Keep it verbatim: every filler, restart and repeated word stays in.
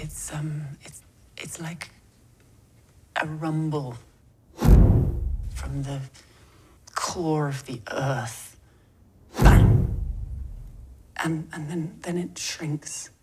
it's um, it's it's like a rumble from the core of the earth. Bang! And and then then it shrinks.